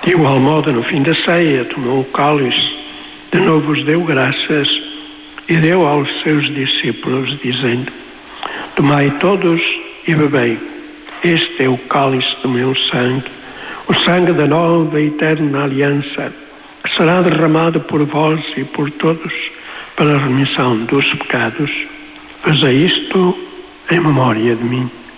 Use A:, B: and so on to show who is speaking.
A: De igual modo, no fim da ceia, tomou o cálice, de novo os deu graças e deu aos seus discípulos, dizendo: tomai todos e bebei. Este é o cálice do meu sangue, o sangue da nova e eterna aliança, que será derramado por vós e por todos para a remissão dos pecados. Fazei isto em memória de mim.